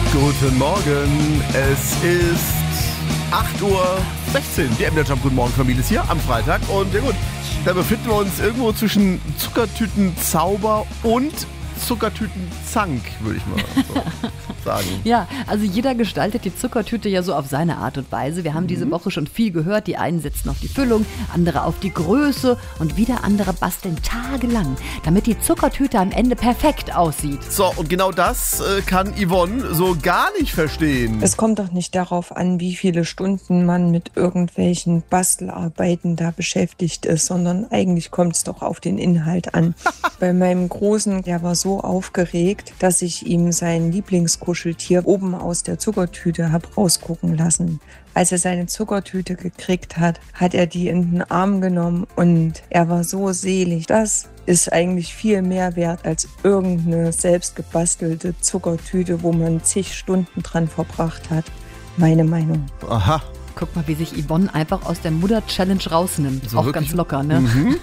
Guten Morgen, es ist 8:16 Uhr. Die MDR Jump Guten Morgen Familie ist hier am Freitag. Und ja gut, da befinden wir uns irgendwo zwischen Zuckertütenzauber und Zuckertütenzank, würde ich mal so sagen. Ja, also jeder gestaltet die Zuckertüte ja so auf seine Art und Weise. Wir haben diese Woche schon viel gehört. Die einen setzen auf die Füllung, andere auf die Größe und wieder andere basteln tagelang, damit die Zuckertüte am Ende perfekt aussieht. So, und genau das kann Yvonne so gar nicht verstehen. Es kommt doch nicht darauf an, wie viele Stunden man mit irgendwelchen Bastelarbeiten da beschäftigt ist, sondern eigentlich kommt es doch auf den Inhalt an. Bei meinem Großen, der war so aufgeregt, dass ich ihm sein Lieblingskuscheltier oben aus der Zuckertüte habe rausgucken lassen. Als er seine Zuckertüte gekriegt hat, hat er die in den Arm genommen und er war so selig. Das ist eigentlich viel mehr wert als irgendeine selbst gebastelte Zuckertüte, wo man zig Stunden dran verbracht hat. Meine Meinung. Aha. Guck mal, wie sich Yvonne einfach aus der Mutter-Challenge rausnimmt. So auch wirklich? ganz locker, ne?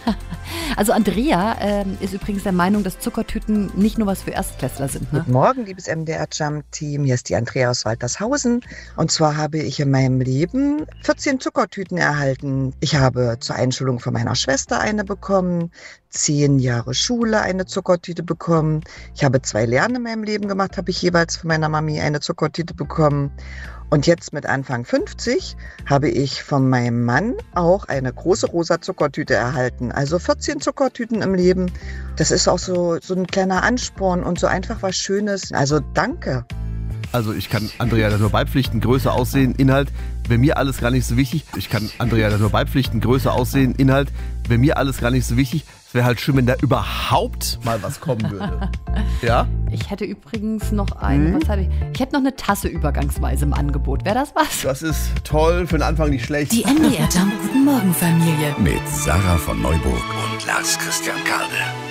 Also Andrea ist übrigens der Meinung, dass Zuckertüten nicht nur was für Erstklässler sind, ne? Guten Morgen, liebes MDR-Jump-Team. Hier ist die Andrea aus Waltershausen. Und zwar habe ich in meinem Leben 14 Zuckertüten erhalten. Ich habe zur Einschulung von meiner Schwester eine bekommen, 10 Jahre Schule eine Zuckertüte bekommen. Ich habe 2 Lehren in meinem Leben gemacht, habe ich jeweils von meiner Mami eine Zuckertüte bekommen. Und jetzt mit Anfang 50 habe ich von meinem Mann auch eine große rosa Zuckertüte erhalten. Also 14 Zuckertüten im Leben. Das ist auch so ein kleiner Ansporn und so einfach was Schönes. Also danke. Also ich kann Andrea da nur beipflichten, Größe, Aussehen, Inhalt, wäre mir alles gar nicht so wichtig. Ich kann Andrea da nur beipflichten, Größe, Aussehen, Inhalt, wäre mir alles gar nicht so wichtig. Es wäre halt schön, wenn da überhaupt mal was kommen würde. Ja? Ich hätte übrigens noch was hatte ich? Ich hätte noch eine Tasse übergangsweise im Angebot. Wäre das was? Das ist toll, für den Anfang nicht schlecht. Die MDR Jump Guten Morgen Familie. Mit Sarah von Neuburg und Lars Christian Kade.